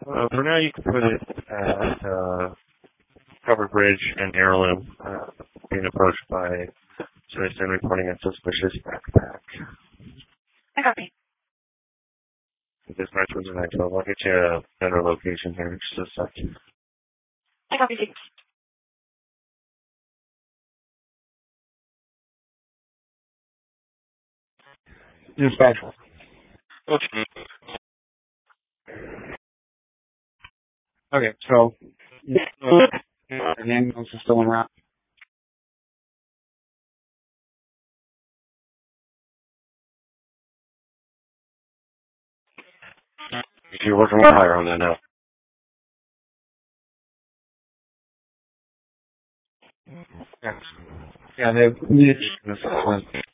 For now, you can put it at Covered Bridge and Heirloom, being approached by citizen reporting a suspicious backpack. I copy. This match was a 912. I'll get you a better location here in just a second. I copy. Dispatch. Okay, so the ambulance is still en route. You're working with higher on that now. Yeah, they needed assessment.